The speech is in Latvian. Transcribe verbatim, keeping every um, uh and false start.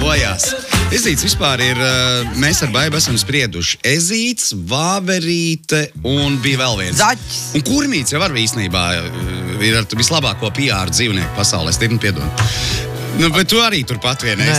bojās. Ezīts vispār ir, mēs ar Baibu esam sprieduši. Ezīts, Vāverīte un bija vēl viens. Zaķis. Un kurmīts jau var īstenībā ir ar vislabāko P R dzīvnieku pasaulē. Stirni piedod. Nu, bet tu arī turpat vienreiz.